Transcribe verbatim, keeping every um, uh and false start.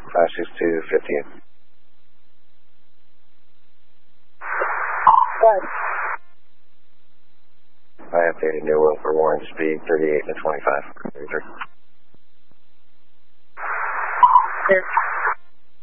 five six two, fifty. What? I updated New World for warrant speed thirty-eight to twenty-five. thirty-three. This